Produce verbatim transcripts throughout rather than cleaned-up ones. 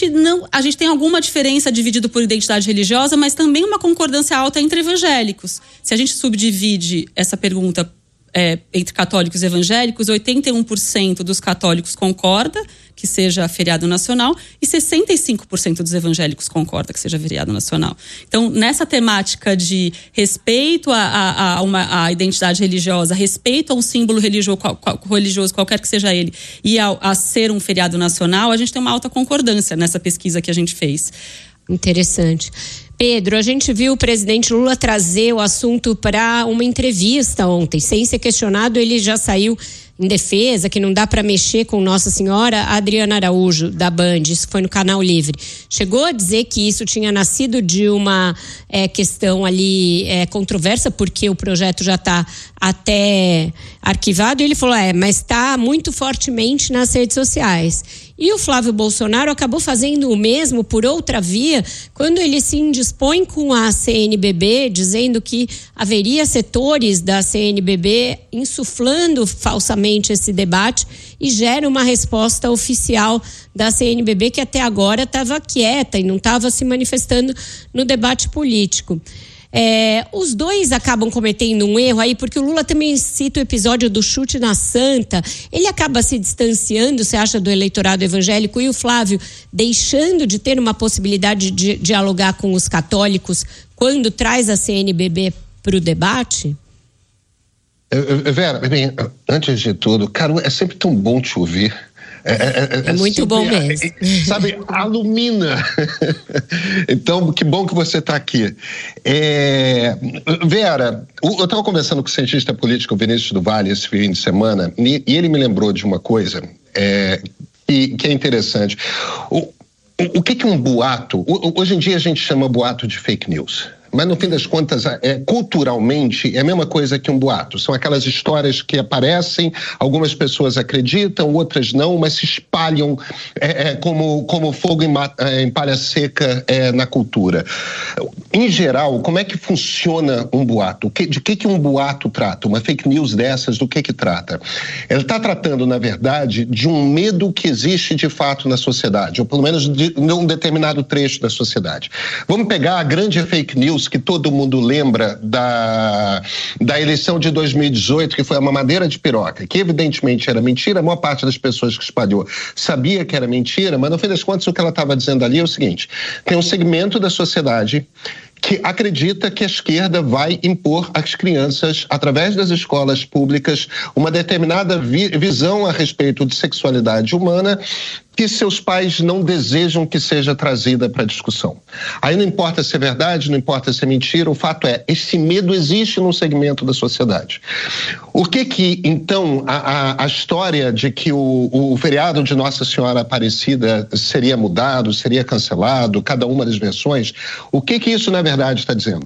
gente não, a gente tem alguma diferença dividido por identidade religiosa, mas também uma concordância alta entre evangélicos. Se a gente subdivide essa pergunta é, entre católicos e evangélicos, oitenta e um por cento dos católicos concorda que seja feriado nacional e sessenta e cinco por cento dos evangélicos concorda que seja feriado nacional. Então, nessa temática de respeito a, a, a uma a identidade religiosa, respeito a um símbolo religioso, qual, qual, religioso qualquer que seja ele, e a, a ser um feriado nacional, a gente tem uma alta concordância nessa pesquisa que a gente fez. Interessante. Pedro, a gente viu o presidente Lula trazer o assunto para uma entrevista ontem. Sem ser questionado, ele já saiu em defesa, que não dá para mexer com Nossa Senhora. A Adriana Araújo, da Band, isso foi no Canal Livre, chegou a dizer que isso tinha nascido de uma é, questão ali é, controversa, porque o projeto já está até arquivado, e ele falou, é, mas está muito fortemente nas redes sociais. E o Flávio Bolsonaro acabou fazendo o mesmo por outra via, quando ele se indispõe com a C N B B, dizendo que haveria setores da C N B B insuflando falsamente esse debate, e gera uma resposta oficial da C N B B que até agora estava quieta e não estava se manifestando no debate político. É, os dois acabam cometendo um erro aí, porque o Lula também cita o episódio do chute na Santa. Ele acaba se distanciando, você acha, do eleitorado evangélico, e o Flávio deixando de ter uma possibilidade de dialogar com os católicos quando traz a C N B B para o debate? Vera, bem, antes de tudo, Caru, é sempre tão bom te ouvir. É, é, é, é muito sempre, bom mesmo. É, sabe, alumina. Então, que bom que você está aqui. É, Vera, eu estava conversando com o cientista político Vinícius do Vale esse fim de semana, e, e ele me lembrou de uma coisa é, que, que é interessante. O, o, o que, que é um boato? O, hoje em dia a gente chama boato de fake news. Mas, no fim das contas, é, culturalmente, é a mesma coisa que um boato. São aquelas histórias que aparecem, algumas pessoas acreditam, outras não, mas se espalham é, é, como, como fogo em, em palha seca é, na cultura. Em geral, como é que funciona um boato? De que, que um boato trata? Uma fake news dessas, do que que trata? Ele está tratando, na verdade, de um medo que existe de fato na sociedade, ou pelo menos de um determinado trecho da sociedade. Vamos pegar a grande fake news que todo mundo lembra da, da eleição de dois mil e dezoito, que foi uma madeira de piroca, que evidentemente era mentira. A maior parte das pessoas que espalhou sabia que era mentira, mas no fim das contas o que ela estava dizendo ali é o seguinte: tem um segmento da sociedade que acredita que a esquerda vai impor às crianças, através das escolas públicas, uma determinada vi- visão a respeito de sexualidade humana que seus pais não desejam que seja trazida para a discussão. Aí não importa se é verdade, não importa se é mentira, o fato é, esse medo existe num segmento da sociedade. O que que, então, a, a, a história de que o, o feriado de Nossa Senhora Aparecida seria mudado, seria cancelado, cada uma das versões, o que que isso, na verdade, está dizendo?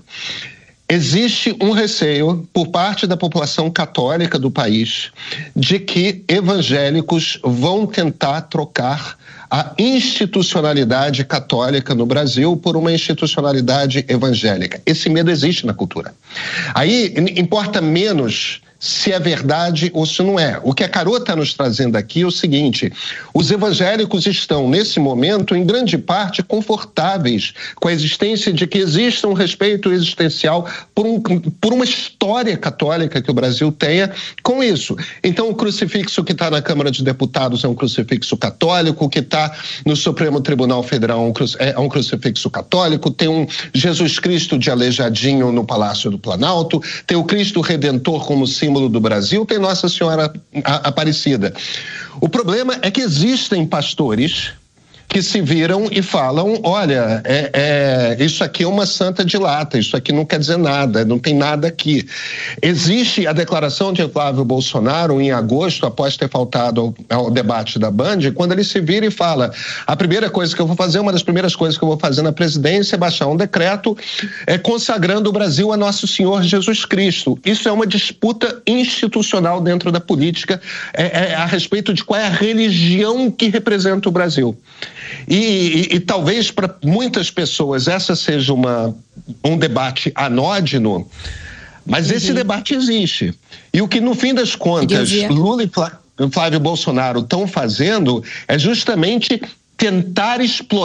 Existe um receio por parte da população católica do país de que evangélicos vão tentar trocar a institucionalidade católica no Brasil por uma institucionalidade evangélica. Esse medo existe na cultura. Aí importa menos se é verdade ou se não é. O que a Carô está nos trazendo aqui é o seguinte: os evangélicos estão, nesse momento, em grande parte, confortáveis com a existência de que exista um respeito existencial por, um, por uma história católica que o Brasil tenha com isso. Então, o crucifixo que está na Câmara de Deputados é um crucifixo católico, o que está no Supremo Tribunal Federal é um, cru, é um crucifixo católico, tem um Jesus Cristo de aleijadinho no Palácio do Planalto, tem o Cristo Redentor como símbolo do Brasil, tem Nossa Senhora Aparecida. O problema é que existem pastores que se viram e falam: olha, é, é, isso aqui é uma santa de lata, isso aqui não quer dizer nada, não tem nada aqui. Existe a declaração de Flávio Bolsonaro em agosto, após ter faltado ao, ao debate da Band, quando ele se vira e fala: a primeira coisa que eu vou fazer, uma das primeiras coisas que eu vou fazer na presidência é baixar um decreto é, consagrando o Brasil a Nosso Senhor Jesus Cristo. Isso é uma disputa institucional dentro da política é, é, a respeito de qual é a religião que representa o Brasil. E, e, e talvez para muitas pessoas essa seja uma, um debate anódino, mas uhum. esse debate existe. E o que, no fim das contas, Lula e Flávio Bolsonaro estão fazendo é justamente tentar explorar